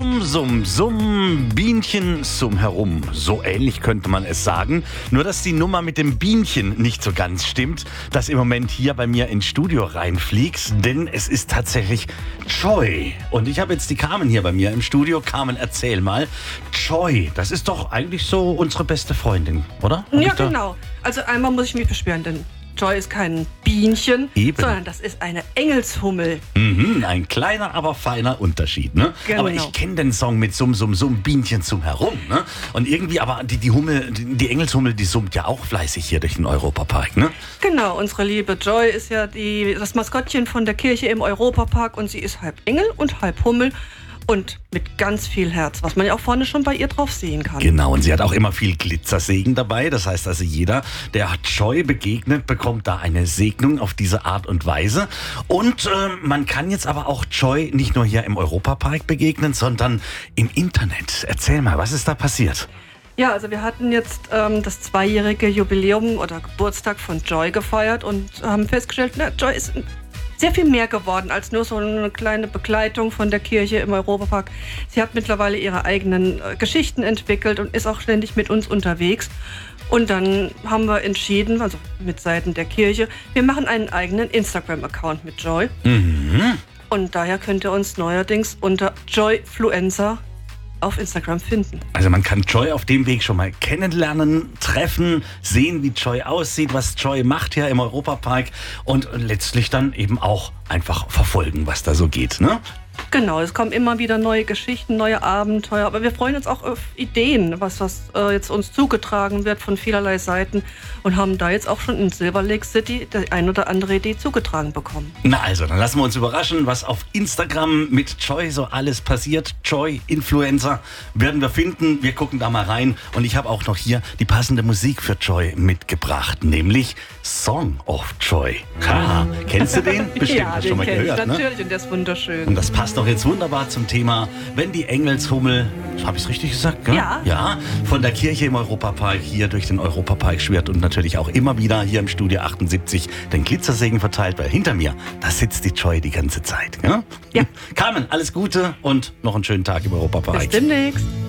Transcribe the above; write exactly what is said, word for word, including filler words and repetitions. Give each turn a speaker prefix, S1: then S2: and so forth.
S1: Summ, summ, summ, Bienchen summ herum. So ähnlich könnte man es sagen. Nur, dass die Nummer mit dem Bienchen nicht so ganz stimmt, das im Moment hier bei mir ins Studio reinfliegt. Denn es ist tatsächlich Joy. Und ich habe jetzt die Carmen hier bei mir im Studio. Carmen, erzähl mal. Joy, das ist doch eigentlich so unsere beste Freundin, oder? Hab
S2: Ja,
S1: ich da-
S2: genau. Also einmal muss ich mich beschweren, denn Joy ist kein Bienchen,
S1: Eben.
S2: sondern das ist eine Engelshummel.
S1: Mhm, ein kleiner, aber feiner Unterschied, ne?
S2: Genau.
S1: Aber ich kenne den Song mit Summ, Summ, Summ, Bienchen zum Herum, ne? Und irgendwie, aber die, die Hummel, die, die Engelshummel, die summt ja auch fleißig hier durch den Europapark, ne?
S2: Genau, unsere liebe Joy ist ja die, das Maskottchen von der Kirche im Europapark und sie ist halb Engel und halb Hummel und mit ganz viel Herz, was man ja auch vorne schon bei ihr drauf sehen kann.
S1: Genau, und sie hat auch immer viel Glitzersegen dabei. Das heißt also, jeder, der hat Joy begegnet, bekommt da eine Segnung auf diese Art und Weise. Und äh, man kann jetzt aber auch Joy nicht nur hier im Europapark begegnen, sondern im Internet. Erzähl mal, was ist da passiert?
S2: Ja, also wir hatten jetzt ähm, das zweijährige Jubiläum oder Geburtstag von Joy gefeiert und haben festgestellt, na, Joy ist sehr viel mehr geworden als nur so eine kleine Begleitung von der Kirche im Europapark. Sie hat mittlerweile ihre eigenen äh, Geschichten entwickelt und ist auch ständig mit uns unterwegs. Und dann haben wir entschieden, also mit Seiten der Kirche, wir machen einen eigenen Instagram-Account mit Joy.
S1: Mhm.
S2: Und daher könnt ihr uns neuerdings unter Joyfluencer auf Instagram finden.
S1: Also man kann Joy auf dem Weg schon mal kennenlernen, treffen, sehen, wie Joy aussieht, was Joy macht hier im Europapark und letztlich dann eben auch einfach verfolgen, was da so geht, ne?
S2: Genau, es kommen immer wieder neue Geschichten, neue Abenteuer, aber wir freuen uns auch auf Ideen, was, was äh, jetzt uns zugetragen wird von vielerlei Seiten und haben da jetzt auch schon in Silver Lake City die ein oder andere Idee zugetragen bekommen.
S1: Na also, dann lassen wir uns überraschen, was auf Instagram mit Joy so alles passiert. Joy Influencer werden wir finden, wir gucken da mal rein und ich habe auch noch hier die passende Musik für Joy mitgebracht, nämlich Song of Joy. Haha, kennst du den? Bestimmt,
S2: ja,
S1: hast
S2: den
S1: schon mal
S2: kenn
S1: gehört,
S2: ich
S1: ne?
S2: natürlich und der ist wunderschön.
S1: Und das passt doch jetzt wunderbar zum Thema, wenn die Engelshummel, habe ich es richtig gesagt? Gell?
S2: Ja.
S1: Ja, von der Kirche im Europapark hier durch den Europapark schwirrt und natürlich auch immer wieder hier im Studio achtundsiebzig den Glitzersegen verteilt, weil hinter mir, da sitzt die Joy die ganze Zeit. Gell?
S2: Ja.
S1: Carmen, alles Gute und noch einen schönen Tag im Europapark.
S2: Bis demnächst.